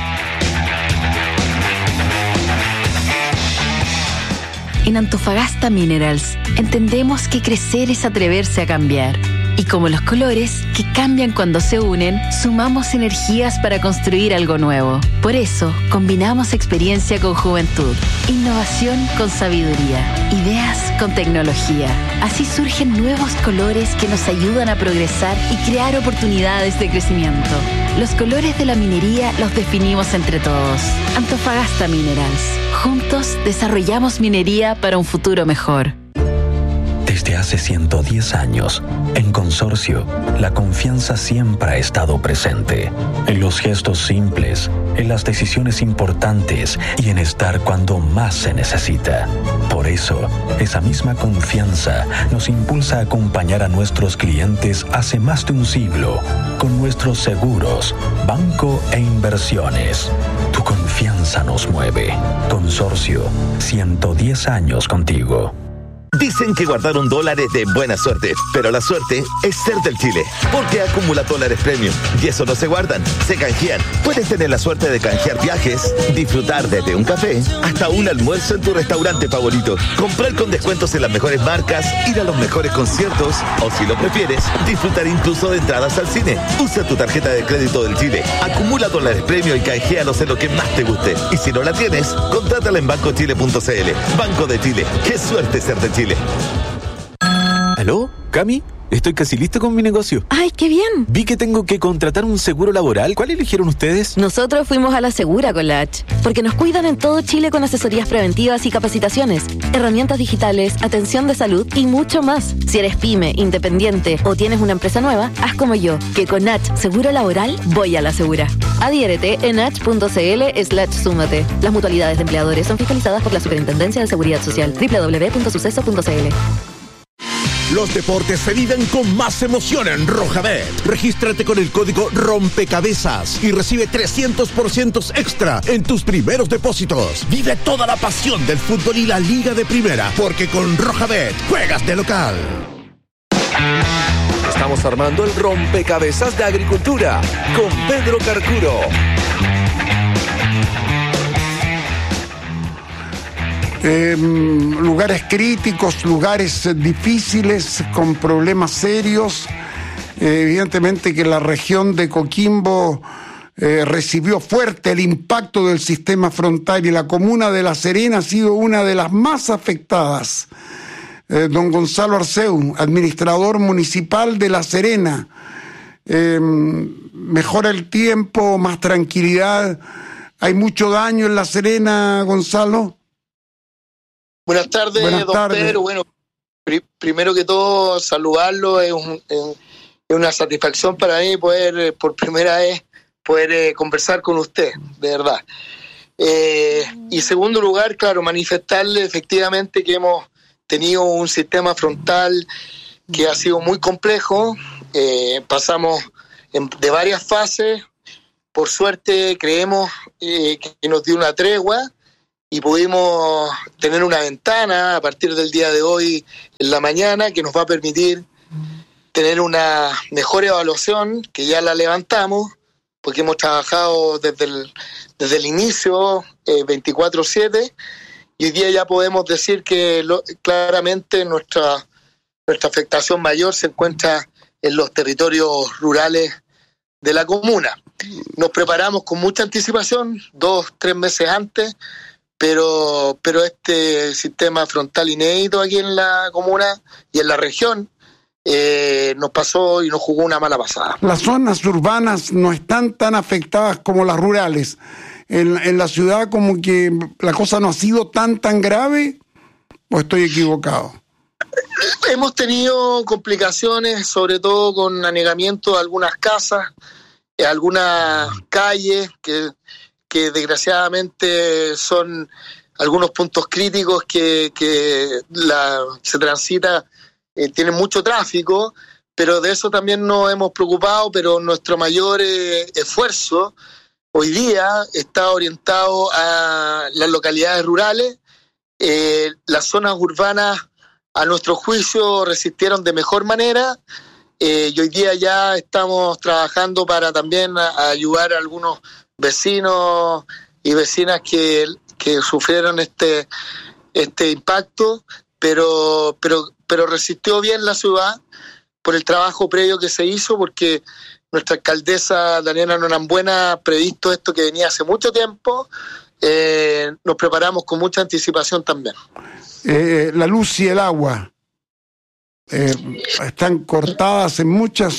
En Antofagasta Minerals entendemos que crecer es atreverse a cambiar. Y como los colores, que cambian cuando se unen, sumamos energías para construir algo nuevo. Por eso, combinamos experiencia con juventud, innovación con sabiduría, ideas con tecnología. Así surgen nuevos colores que nos ayudan a progresar y crear oportunidades de crecimiento. Los colores de la minería los definimos entre todos. Antofagasta Minerals. Juntos desarrollamos minería para un futuro mejor. Desde hace 110 años, en Consorcio, la confianza siempre ha estado presente. En los gestos simples, en las decisiones importantes y en estar cuando más se necesita. Por eso, esa misma confianza nos impulsa a acompañar a nuestros clientes hace más de un siglo con nuestros seguros, banco e inversiones. Tu confianza nos mueve. Consorcio, 110 años contigo. Dicen que guardar $1 es de buena suerte, pero la suerte es ser del Chile, porque acumula dólares premium y eso no se guardan, se canjean. Puedes tener la suerte de canjear viajes, disfrutar desde un café hasta un almuerzo en tu restaurante favorito, comprar con descuentos en las mejores marcas, ir a los mejores conciertos o, si lo prefieres, disfrutar incluso de entradas al cine. Usa tu tarjeta de crédito del Chile, acumula dólares premium y canjealos en lo que más te guste. Y si no la tienes, contrátala en bancochile.cl. Banco de Chile, qué suerte ser de Chile. ¿Aló? ¿Cami? Estoy casi listo con mi negocio. ¡Ay, qué bien! Vi que tengo que contratar un seguro laboral. ¿Cuál eligieron ustedes? Nosotros fuimos a La Segura con la H, porque nos cuidan en todo Chile con asesorías preventivas y capacitaciones, herramientas digitales, atención de salud y mucho más. Si eres pyme, independiente o tienes una empresa nueva, haz como yo, que con H Seguro Laboral voy a La Segura. Adhiérete en h.cl/súmate. Las mutualidades de empleadores son fiscalizadas por la Superintendencia de Seguridad Social. www.suceso.cl. Los deportes se viven con más emoción en Rojabet. Regístrate con el código rompecabezas y recibe 300% extra en tus primeros depósitos. Vive toda la pasión del fútbol y la liga de primera, porque con Rojabet juegas de local. Estamos armando el rompecabezas de agricultura con Pedro Carcuro. Lugares críticos, lugares difíciles, con problemas serios. Evidentemente que la región de Coquimbo recibió fuerte el impacto del sistema frontal y la comuna de La Serena ha sido una de las más afectadas. Don Gonzalo Arceu, administrador municipal de La Serena, mejora el tiempo, más tranquilidad. ¿Hay mucho daño en La Serena, Gonzalo? Buenas tardes, don Pedro. Bueno, primero que todo, saludarlo. Es una satisfacción para mí poder, por primera vez, conversar con usted, de verdad. Y segundo lugar, claro, manifestarle efectivamente que hemos tenido un sistema frontal que ha sido muy complejo. Pasamos de varias fases. Por suerte creemos que nos dio una tregua y pudimos tener una ventana a partir del día de hoy en la mañana que nos va a permitir tener una mejor evaluación, que ya la levantamos, porque hemos trabajado desde el inicio 24/7, y hoy día ya podemos decir que claramente nuestra afectación mayor se encuentra en los territorios rurales de la comuna. Nos preparamos con mucha anticipación, 2-3 meses antes, pero este sistema frontal inédito aquí en la comuna y en la región nos pasó y nos jugó una mala pasada. Las zonas urbanas no están tan afectadas como las rurales. En la ciudad como que la cosa no ha sido tan grave, ¿o estoy equivocado? Hemos tenido complicaciones, sobre todo con anegamiento de algunas casas, algunas calles que desgraciadamente son algunos puntos críticos que se transita, tienen mucho tráfico, pero de eso también nos hemos preocupado, pero nuestro mayor esfuerzo hoy día está orientado a las localidades rurales. Las zonas urbanas, a nuestro juicio, resistieron de mejor manera, y hoy día ya estamos trabajando para también ayudar a algunos vecinos y vecinas que sufrieron este impacto, pero resistió bien la ciudad por el trabajo previo que se hizo, porque nuestra alcaldesa Daniela Norambuena ha previsto esto que venía hace mucho tiempo. Nos preparamos con mucha anticipación también. La luz y el agua están cortadas en muchas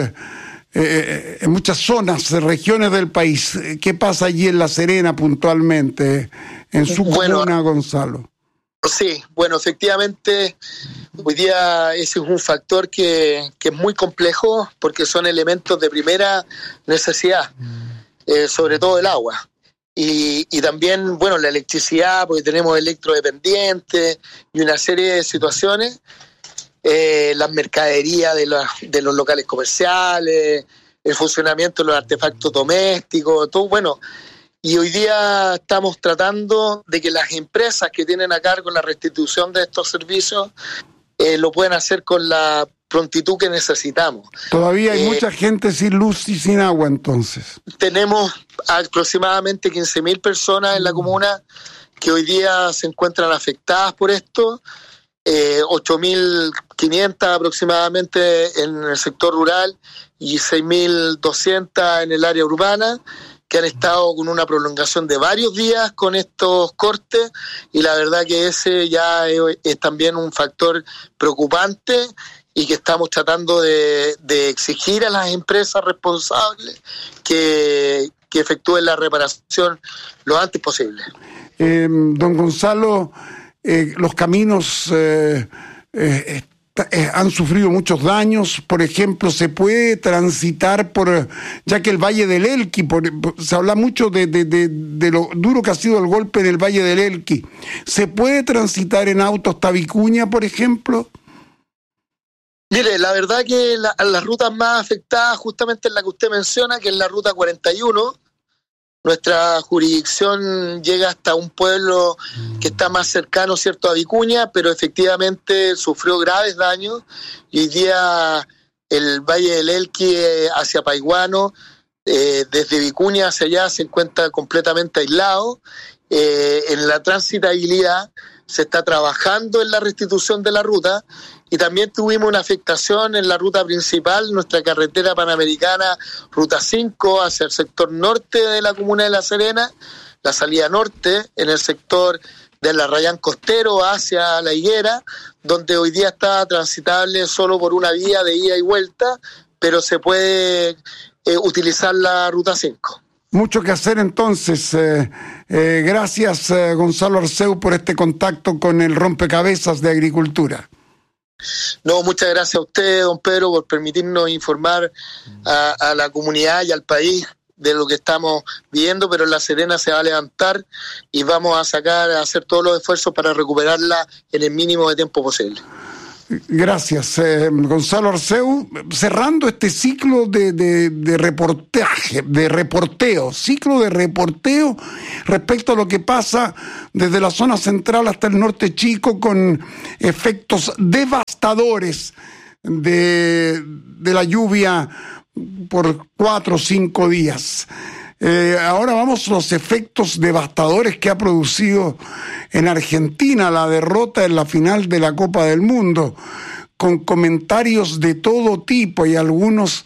zonas, regiones del país. ¿Qué pasa allí en La Serena puntualmente, en su comuna, Gonzalo? Sí, bueno, efectivamente, hoy día ese es un factor que es muy complejo, porque son elementos de primera necesidad, sobre todo el agua. Y también, bueno, la electricidad, porque tenemos electrodependientes y una serie de situaciones. Las mercaderías de los locales comerciales, el funcionamiento de los artefactos domésticos, todo, bueno. Y hoy día estamos tratando de que las empresas que tienen a cargo la restitución de estos servicios lo puedan hacer con la prontitud que necesitamos. Todavía hay mucha gente sin luz y sin agua, entonces. Tenemos aproximadamente 15.000 personas en la comuna que hoy día se encuentran afectadas por esto, 8.500 aproximadamente en el sector rural y 6.200 en el área urbana, que han estado con una prolongación de varios días con estos cortes, y la verdad que ese ya es también un factor preocupante y que estamos tratando de exigir a las empresas responsables que efectúen la reparación lo antes posible. Don Gonzalo, los caminos han sufrido muchos daños. Por ejemplo, se puede transitar ya que el Valle del Elqui, se habla mucho de lo duro que ha sido el golpe en el Valle del Elqui. ¿Se puede transitar en auto hasta Vicuña, por ejemplo? Mire, la verdad que las rutas más afectadas justamente es la que usted menciona, que es la ruta 41. Nuestra jurisdicción llega hasta un pueblo que está más cercano, ¿cierto?, a Vicuña, pero efectivamente sufrió graves daños, y hoy día el Valle del Elqui hacia Paiguano, desde Vicuña hacia allá, se encuentra completamente aislado. En la transitabilidad se está trabajando en la restitución de la ruta, y también tuvimos una afectación en la ruta principal, nuestra carretera panamericana, ruta 5, hacia el sector norte de la comuna de La Serena, la salida norte, en el sector de la Rayán Costero hacia La Higuera, donde hoy día está transitable solo por una vía de ida y vuelta, pero se puede utilizar la Ruta 5. Mucho que hacer entonces. Gracias, Gonzalo Arceu, por este contacto con el rompecabezas de agricultura. No, muchas gracias a usted, don Pedro, por permitirnos informar a la comunidad y al país de lo que estamos viendo, pero La Serena se va a levantar y vamos a hacer todos los esfuerzos para recuperarla en el mínimo de tiempo posible. Gracias, Gonzalo Arceu. Cerrando este ciclo de reporteo respecto a lo que pasa desde la zona central hasta el norte chico, con efectos devastadores de la lluvia por 4 o 5 días. Ahora vamos a los efectos devastadores que ha producido en Argentina la derrota en la final de la Copa del Mundo, con comentarios de todo tipo y algunos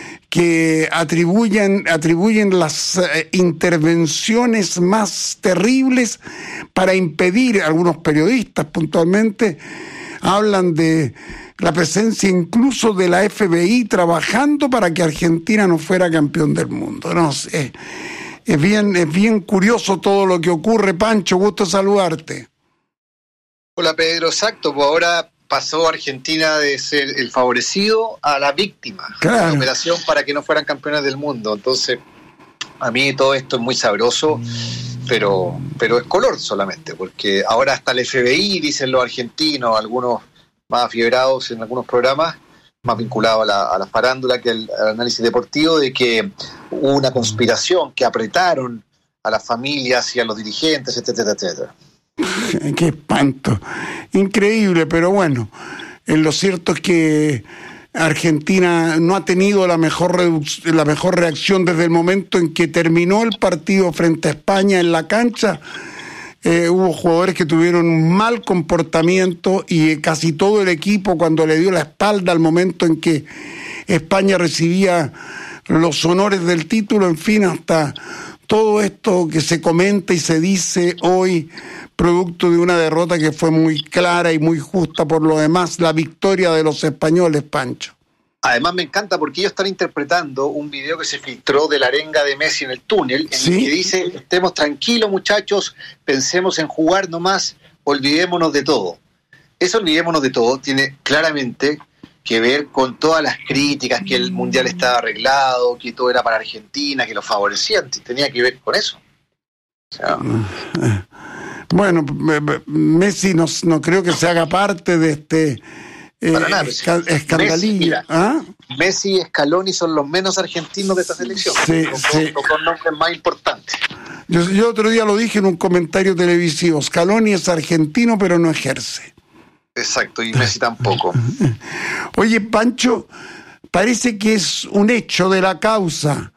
que atribuyen las intervenciones más terribles para impedir, algunos periodistas puntualmente hablan de la presencia incluso de la FBI trabajando para que Argentina no fuera campeón del mundo. No sé, es bien curioso todo lo que ocurre. Pancho, gusto saludarte. Hola Pedro, exacto, pues ahora pasó Argentina de ser el favorecido a la víctima, claro, de la operación para que no fueran campeones del mundo. Entonces, a mí todo esto es muy sabroso, pero es color solamente, porque ahora hasta el FBI, dicen los argentinos, algunos más afiebrados en algunos programas, más vinculados a la farándula que al análisis deportivo, de que hubo una conspiración, que apretaron a las familias y a los dirigentes, etcétera, etcétera. Qué espanto, increíble, pero bueno, lo cierto es que Argentina no ha tenido la mejor reacción desde el momento en que terminó el partido frente a España en la cancha. Hubo jugadores que tuvieron un mal comportamiento y casi todo el equipo, cuando le dio la espalda al momento en que España recibía los honores del título, en fin, hasta todo esto que se comenta y se dice hoy, producto de una derrota que fue muy clara y muy justa por lo demás, la victoria de los españoles, Pancho. Además me encanta porque ellos están interpretando un video que se filtró de la arenga de Messi en el túnel, en el que dice: estemos tranquilos muchachos, pensemos en jugar nomás, olvidémonos de todo. Eso olvidémonos de todo tiene claramente que ver con todas las críticas, que el Mundial estaba arreglado, que todo era para Argentina, que lo favorecían, tenía que ver con eso. O sea, bueno, Messi no creo que se haga parte de este escandalillo. Messi y Scaloni son los menos argentinos de esta selección, los nombres más importantes. Yo otro día lo dije en un comentario televisivo: Scaloni es argentino pero no ejerce. Exacto, y Messi tampoco. Oye, Pancho, parece que es un hecho de la causa: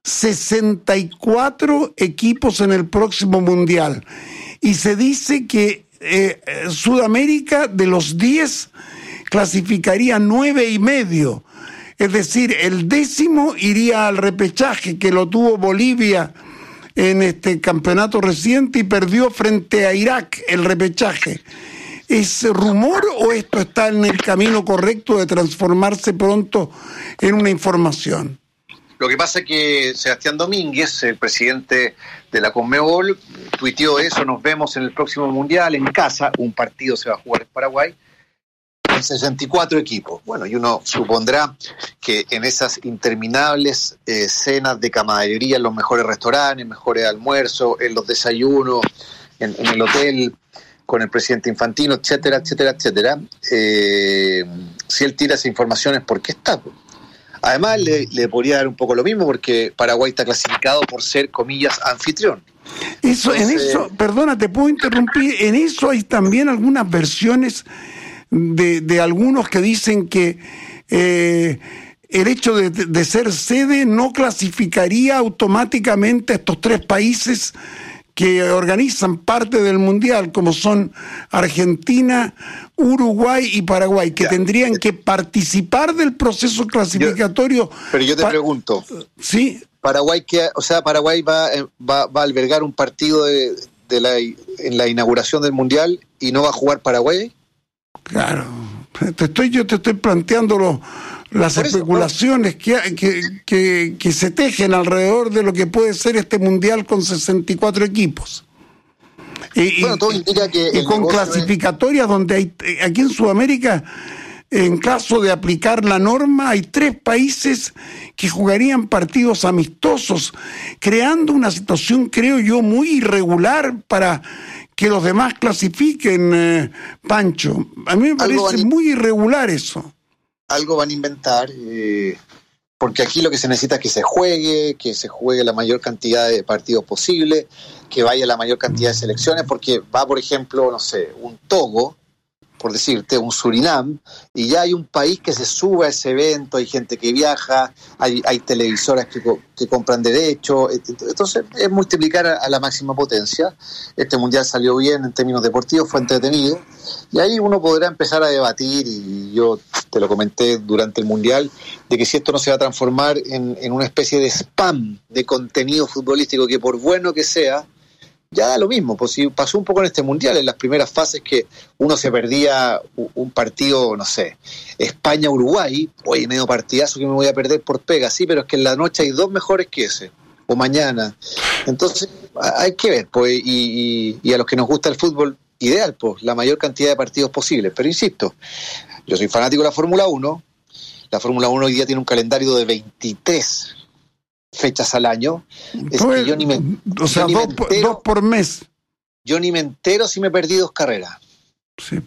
64 equipos en el próximo Mundial, y se dice que Sudamérica, de los 10, clasificaría 9,5. Es decir, el 10º iría al repechaje, que lo tuvo Bolivia en este campeonato reciente y perdió frente a Irak el repechaje. ¿Es rumor o esto está en el camino correcto de transformarse pronto en una información? Lo que pasa es que Sebastián Domínguez, el presidente de la Conmebol, tuiteó eso: nos vemos en el próximo Mundial en casa, un partido se va a jugar en Paraguay, en 64 equipos. Bueno, y uno supondrá que en esas interminables cenas de camaradería, en los mejores restaurantes, mejores almuerzos, en los desayunos, en el hotel, con el presidente Infantino, etcétera, etcétera, etcétera, si él tira esa información es porque está. Además, le podría dar un poco lo mismo, porque Paraguay está clasificado por ser, comillas, anfitrión. Perdona, te puedo interrumpir, en eso hay también algunas versiones de algunos que dicen que el hecho de ser sede no clasificaría automáticamente a estos 3 países que organizan parte del Mundial, como son Argentina, Uruguay y Paraguay, que tendrían que participar del proceso clasificatorio. Pero yo te pregunto, ¿sí? Paraguay va a albergar un partido en la inauguración del Mundial y no va a jugar Paraguay. Claro. Yo te estoy planteando las especulaciones que se tejen alrededor de lo que puede ser este mundial con 64 equipos. Todo indica que y con clasificatorias donde hay, aquí en Sudamérica, en caso de aplicar la norma, hay 3 países que jugarían partidos amistosos, creando una situación, creo yo, muy irregular para que los demás clasifiquen, Pancho. A mí me parece muy irregular eso. Algo van a inventar, porque aquí lo que se necesita es que se juegue la mayor cantidad de partidos posible, que vaya la mayor cantidad de selecciones, porque va, por ejemplo, no sé, un Togo, por decirte, un Surinam, y ya hay un país que se sube a ese evento, hay gente que viaja, hay televisoras que compran derechos, entonces es multiplicar a la máxima potencia. Este mundial salió bien en términos deportivos, fue entretenido, y ahí uno podrá empezar a debatir, y yo te lo comenté durante el mundial, de que si esto no se va a transformar en una especie de spam de contenido futbolístico, que por bueno que sea, ya da lo mismo. Pues si pasó un poco en este mundial, en las primeras fases, que uno se perdía un partido, no sé, España-Uruguay, oye, medio partidazo que me voy a perder por pega, sí, pero es que en la noche hay 2 mejores que ese, o mañana. Entonces hay que ver, pues, y a los que nos gusta el fútbol, ideal, pues, la mayor cantidad de partidos posibles. Pero insisto, yo soy fanático de la Fórmula 1. La Fórmula 1 hoy día tiene un calendario de 23 fechas al año. Es que yo ni me... O sea, 2 por mes. Yo ni me entero si me perdí 2 carreras. Sí.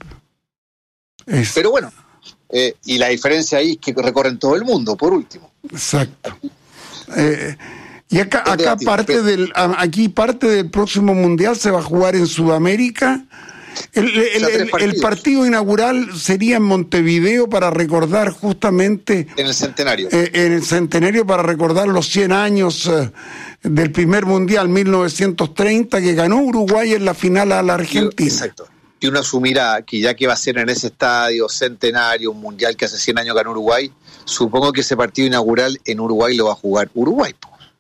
Pero bueno, y la diferencia ahí es que recorren todo el mundo, por último. Exacto. Y acá parte del próximo mundial se va a jugar en Sudamérica. El partido inaugural sería en Montevideo para recordar justamente... En el centenario. En el centenario para recordar los 100 años del primer mundial, 1930, que ganó Uruguay en la final a la Argentina. Exacto. Y uno asumirá que ya que va a ser en ese estadio centenario, un mundial que hace 100 años ganó Uruguay, supongo que ese partido inaugural en Uruguay lo va a jugar Uruguay,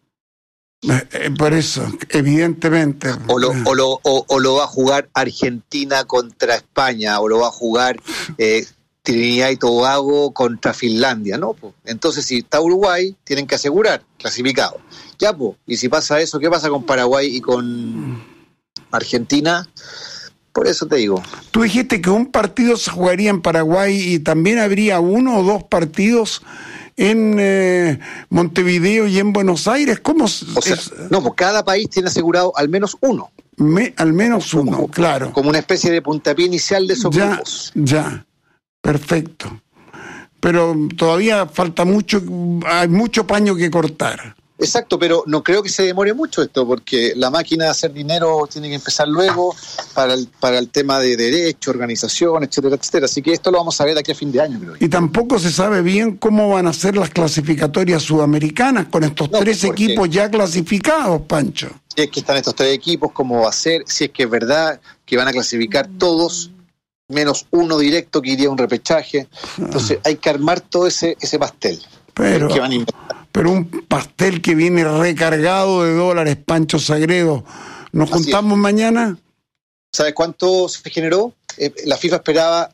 por eso, evidentemente. O lo va a jugar Argentina contra España, o lo va a jugar Trinidad y Tobago contra Finlandia, ¿no? Entonces, si está Uruguay, tienen que asegurar, clasificado. Ya, pues, y si pasa eso, ¿qué pasa con Paraguay y con Argentina? Por eso te digo. Tú dijiste que un partido se jugaría en Paraguay y también habría 1 o 2 partidos en Montevideo y en Buenos Aires. ¿Cómo? No, pues cada país tiene asegurado al menos uno. Al menos uno, claro. Como una especie de puntapié inicial de esos grupos. Ya, perfecto. Pero todavía falta mucho, hay mucho paño que cortar. Exacto, pero no creo que se demore mucho esto, porque la máquina de hacer dinero tiene que empezar luego para el tema de derecho, organización, etcétera, etcétera. Así que esto lo vamos a ver de aquí a fin de año, creo yo. Y tampoco se sabe bien cómo van a ser las clasificatorias sudamericanas con estos 3 equipos ya clasificados, Pancho. Si es que están estos 3 equipos, ¿cómo va a ser? Si es que es verdad que van a clasificar todos, menos uno directo que iría a un repechaje. Entonces hay que armar todo ese pastel. Pero un pastel que viene recargado de dólares, Pancho Sagredo. ¿Nos juntamos mañana? ¿Sabes cuánto se generó? La FIFA esperaba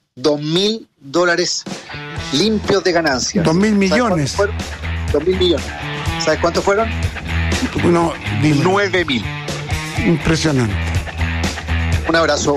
$2.000 limpios de ganancias. 2.000 millones. 2.000 millones. ¿Sabes cuántos fueron? 9.000. Impresionante. Un abrazo.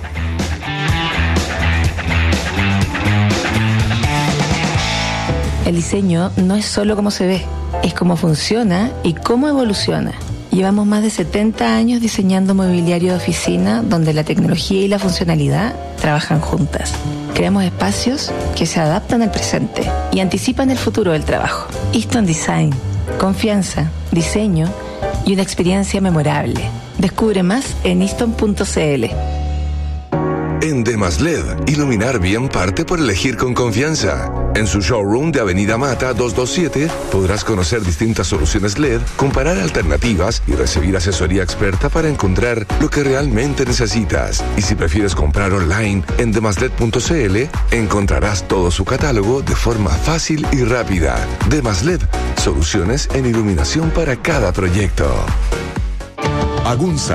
El diseño no es solo cómo se ve, es cómo funciona y cómo evoluciona. Llevamos más de 70 años diseñando mobiliario de oficina donde la tecnología y la funcionalidad trabajan juntas. Creamos espacios que se adaptan al presente y anticipan el futuro del trabajo. Easton Design, confianza, diseño y una experiencia memorable. Descubre más en easton.cl. En Demaslet, iluminar bien parte por elegir con confianza. En su showroom de Avenida Mata 227 podrás conocer distintas soluciones LED, comparar alternativas y recibir asesoría experta para encontrar lo que realmente necesitas. Y si prefieres comprar online en demaslet.cl, encontrarás todo su catálogo de forma fácil y rápida. Demaslet, soluciones en iluminación para cada proyecto. Agunza,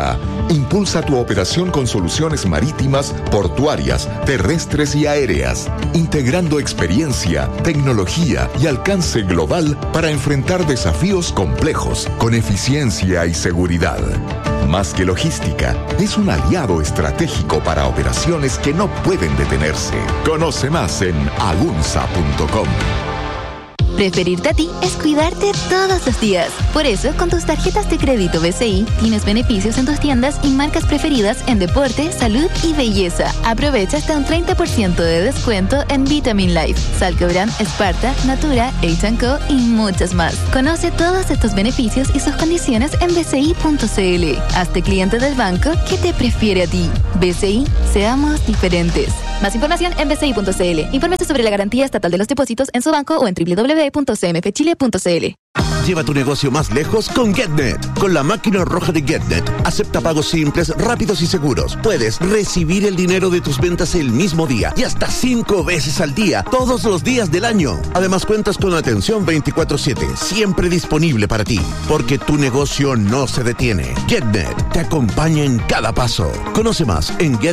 Impulsa tu operación con soluciones marítimas, portuarias, terrestres y aéreas, integrando experiencia, tecnología y alcance global para enfrentar desafíos complejos con eficiencia y seguridad. Más que logística, es un aliado estratégico para operaciones que no pueden detenerse. Conoce más en agunza.com. Preferirte a ti es cuidarte todos los días. Por eso, con tus tarjetas de crédito BCI, tienes beneficios en tus tiendas y marcas preferidas en deporte, salud y belleza. Aprovecha hasta un 30% de descuento en Vitamin Life, Salcobran, Esparta, Natura, H&Co y muchas más. Conoce todos estos beneficios y sus condiciones en bci.cl. Hazte cliente del banco que te prefiere a ti. BCI, seamos diferentes. Más información en bci.cl. Infórmese sobre la garantía estatal de los depósitos en su banco o en www.cmfchile.cl. Lleva tu negocio más lejos con GetNet. Con la máquina roja de GetNet, acepta pagos simples, rápidos y seguros. Puedes recibir el dinero de tus ventas el mismo día y hasta 5 veces al día, todos los días del año. Además, cuentas con atención 24/7, siempre disponible para ti, porque tu negocio no se detiene. GetNet te acompaña en cada paso. Conoce más en Get